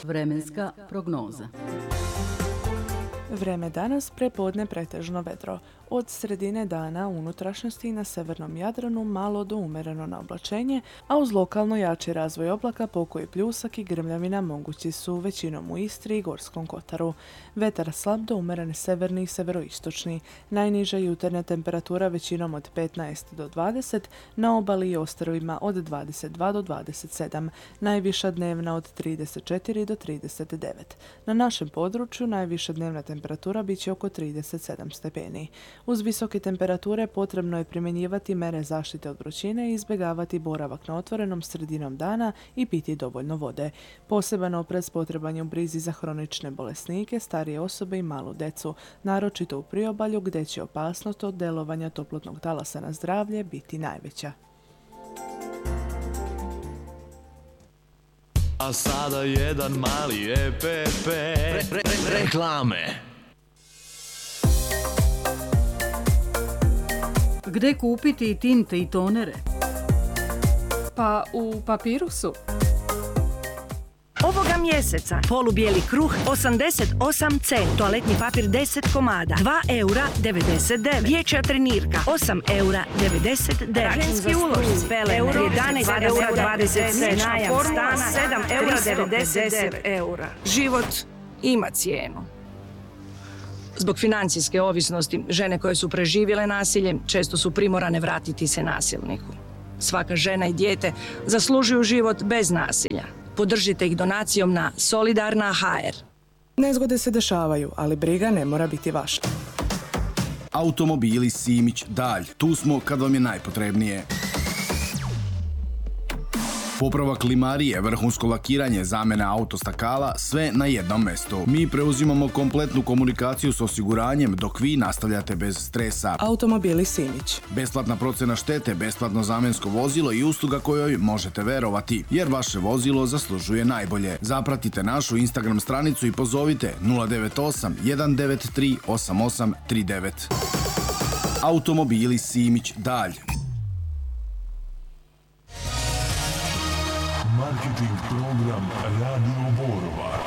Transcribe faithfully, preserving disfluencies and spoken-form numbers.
Vremenska prognoza. Vreme danas prepodne pretežno vedro. Od sredine dana u unutrašnjosti i na severnom Jadranu malo do umjereno na oblačenje, a uz lokalno jači razvoj oblaka pokoji pljusak i grmljavina mogući su većinom u Istri i Gorskom kotaru. Vetar slab do umjerene severni i severoistočni. Najniža jutarnja temperatura većinom od petnaest do dvadeset, na obali i ostrvima od dvadeset dva do dvadeset sedam, najviša dnevna od trideset četiri do trideset devet. Na našem području najviša dnevna temperatura bit će oko trideset sedam stepeni. Uz visoke temperature potrebno je primjenjivati mere zaštite od vrućine i izbjegavati boravak na otvorenom sredinom dana i piti dovoljno vode. Poseban oprez potreban je u brizi za hronične bolesnike, starije osobe i malu decu, naročito u priobalju gdje će opasnost od delovanja toplotnog talasa na zdravlje biti najveća. A sada jedan mali E P P. Re, re, re, reklame. Gde kupiti tinte i tonere? Pa u Papirusu. Ovoga mjeseca polubijeli kruh osamdeset osam centi, toaletni papir deset komada, dva eura devedeset devet, dječja trenirka osam eura devedeset devet, računski ulož spele jedanaest eura dvadeset sedam, najam stana sedam eura devedeset devet eura. Život ima cijenu. Zbog financijske ovisnosti, žene koje su preživjele nasilje često su primorane vratiti se nasilniku. Svaka žena i dijete zaslužuju život bez nasilja. Podržite ih donacijom na Solidarna ha er. Nezgode se dešavaju, ali briga ne mora biti vaša. Automobili Simić, Dalj. Tu smo kad vam je najpotrebnije. Popravak klimarije, vrhunsko lakiranje, zamjena autostakala, sve na jednom mjestu. Mi preuzimamo kompletnu komunikaciju s osiguranjem dok vi nastavljate bez stresa. Automobili Simić. Besplatna procjena štete, besplatno zamjensko vozilo i usluga kojoj možete verovati, jer vaše vozilo zaslužuje najbolje. Zapratite našu Instagram stranicu i pozovite nula devet osam jedan devet tri osam osam tri devet. Automobili Simić, Dalj. Marketing program Radio Borovar.